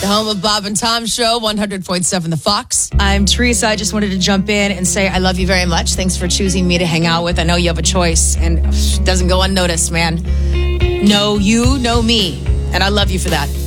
home of Bob and Tom Show, 100.7 The Fox. I'm Teresa. I just wanted to jump in and say I love you very much. Thanks for choosing me to hang out with. I know you have a choice, and it doesn't go unnoticed, man. Know you, know me, and I love you for that.